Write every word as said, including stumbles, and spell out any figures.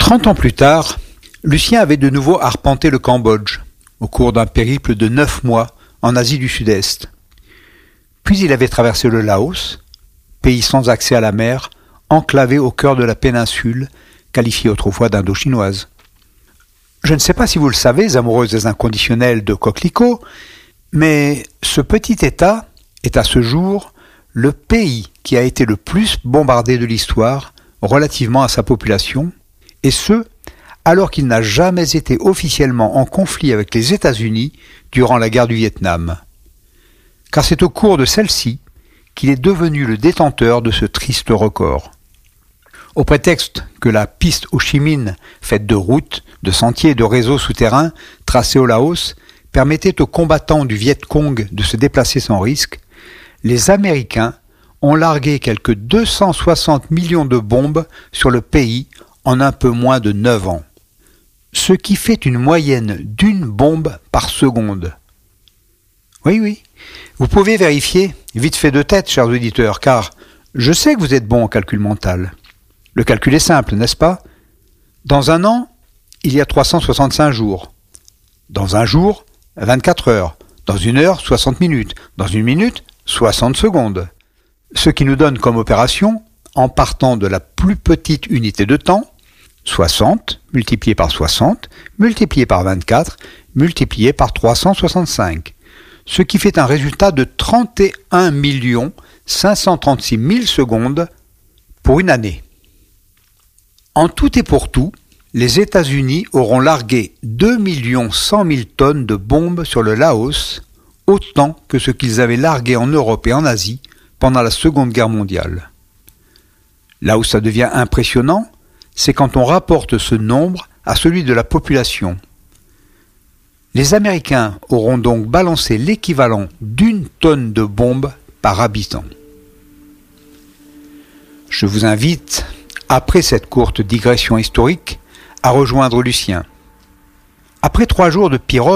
Trente ans plus tard, Lucien avait de nouveau arpenté le Cambodge, au cours d'un périple de neuf mois en Asie du Sud-Est. Puis il avait traversé le Laos, pays sans accès à la mer, enclavé au cœur de la péninsule, qualifiée autrefois d'indochinoise. Je ne sais pas si vous le savez, amoureuses et inconditionnelles de coquelicots, mais ce petit État est à ce jour le pays qui a été le plus bombardé de l'histoire relativement à sa population, et ce, alors qu'il n'a jamais été officiellement en conflit avec les États-Unis durant la guerre du Vietnam. Car c'est au cours de celle-ci qu'il est devenu le détenteur de ce triste record. Au prétexte que la piste Ho Chi Minh, faite de routes, de sentiers et de réseaux souterrains tracés au Laos, permettait aux combattants du Viet Cong de se déplacer sans risque, les Américains ont largué quelques deux cent soixante millions de bombes sur le pays en un peu moins de neuf ans. Ce qui fait une moyenne d'une bombe par seconde. Oui, oui, vous pouvez vérifier, vite fait de tête, chers auditeurs, car je sais que vous êtes bons en calcul mental. Le calcul est simple, n'est-ce pas? Dans un an, il y a trois cent soixante-cinq jours. Dans un jour, vingt-quatre heures. Dans une heure, soixante minutes. Dans une minute, soixante secondes. Ce qui nous donne comme opération, en partant de la plus petite unité de temps, soixante multiplié par soixante, multiplié par vingt-quatre, multiplié par trois cent soixante-cinq. Ce qui fait un résultat de trente et un millions cinq cent trente-six mille secondes pour une année. En tout et pour tout, les États-Unis auront largué deux millions cent mille tonnes de bombes sur le Laos, autant que ce qu'ils avaient largué en Europe et en Asie pendant la Seconde Guerre mondiale. Là où ça devient impressionnant, c'est quand on rapporte ce nombre à celui de la population. Les Américains auront donc balancé l'équivalent d'une tonne de bombes par habitant. Je vous invite, après cette courte digression historique, à rejoindre Lucien. Après trois jours de pirogue,